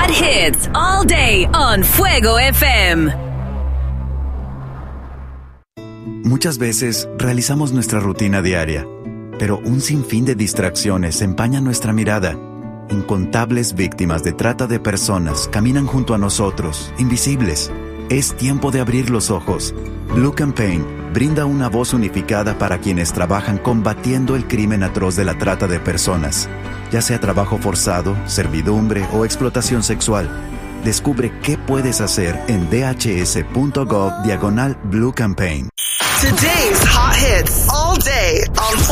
hot hits all day on Fuego FM. Muchas veces realizamos nuestra rutina diaria, pero un sinfín de distracciones empañan nuestra mirada. Incontables víctimas de trata de personas caminan junto a nosotros, invisibles. Es tiempo de abrir los ojos. Blue Campaign brinda una voz unificada para quienes trabajan combatiendo el crimen atroz de la trata de personas, ya sea trabajo forzado, servidumbre o explotación sexual. Descubre qué puedes hacer en dhs.gov/Blue Campaign. Today's hot hits all day on